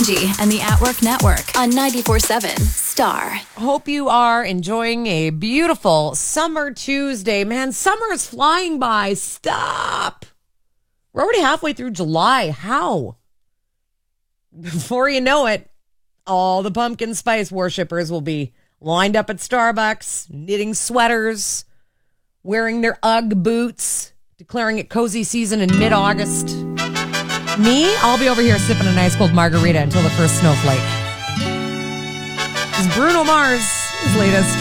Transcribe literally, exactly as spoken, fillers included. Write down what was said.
Angie and the At Work Network on ninety-four seven Star. Hope you are enjoying a beautiful summer Tuesday. Man, summer is flying by. Stop. We're already halfway through July. How? Before you know it, all the pumpkin spice worshippers will be lined up at Starbucks, knitting sweaters, wearing their Ugg boots, declaring it cozy season in mid-August. Me, I'll be over here sipping a nice cold margarita until the first snowflake. This is Bruno Mars, his latest